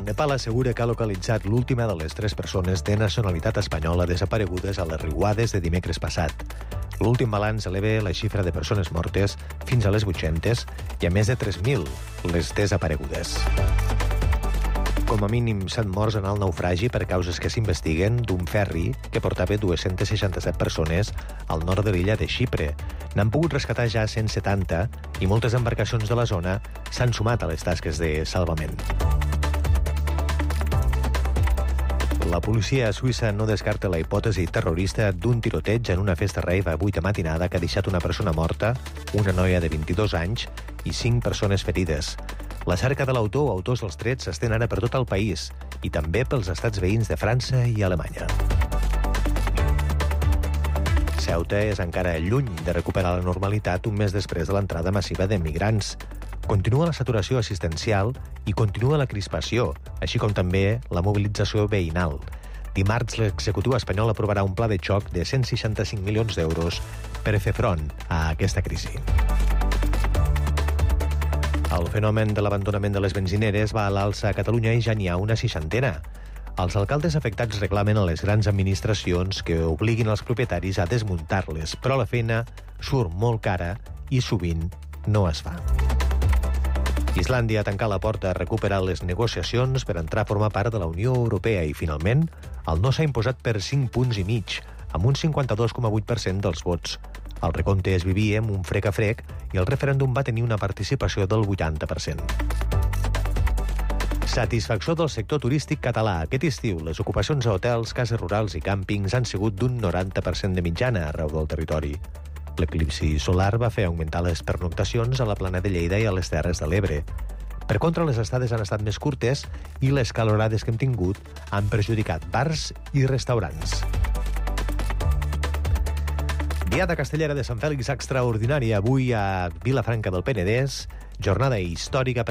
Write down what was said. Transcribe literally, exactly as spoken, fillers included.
Nepal assegura que ha localitzat l'última de les tres persones de nacionalitat espanyola desaparegudes a les riuades de dimecres passat. L'últim balanç eleva la xifra de persones mortes fins a les vuit-centes i a més de tres mil les desaparegudes. Com a mínim set morts en el naufragi per causes que s'investiguen d'un ferri que portava dues-centes seixanta-set persones al nord de l'illa de Xipre. N'han pogut rescatar ja cent setanta i moltes embarcacions de la zona s'han sumat a les tasques de salvament. La policia suïssa no descarta la hipòtesi terrorista d'un tiroteig en una festa rave avui de matinada que ha deixat una persona morta, una noia de vint-i-dos anys i cinc persones ferides. La cerca de l'autor o autors dels trets s'estén ara per tot el país i també pels estats veïns de França i Alemanya. Ceuta és encara lluny de recuperar la normalitat un mes després de l'entrada massiva de migrants. Continua la saturació assistencial i continua la crispació, així com també la mobilització veïnal. Dimarts, l'executiu espanyol aprovarà un pla de xoc de cent seixanta-cinc milions d'euros per fer front a aquesta crisi. El fenomen de l'abandonament de les benzineres va a l'alça a Catalunya i ja n'hi ha una seixantena. Els alcaldes afectats reclamen a les grans administracions que obliguin els propietaris a desmuntar-les, però la feina surt molt cara i sovint no es fa. Islàndia ha tancat la porta a recuperar les negociacions per entrar a formar part de la Unió Europea i, finalment, el no s'ha imposat per cinc punts i mig, amb un cinquanta-dos coma vuit per cent dels vots. El recompte es vivia amb un frec a frec i el referèndum va tenir una participació del vuitanta per cent. Satisfacció del sector turístic català. Aquest estiu, les ocupacions a hotels, cases rurals i càmpings han sigut d'un noranta per cent de mitjana arreu del territori. L'eclipsi solar va fer augmentar les pernoctacions a la Plana de Lleida i a les Terres de l'Ebre. Per contra, les estades han estat més curtes i les calorades que hem tingut han perjudicat bars i restaurants. Diada Castellera de Sant Fèlix extraordinària avui a Vilafranca del Penedès, jornada històrica per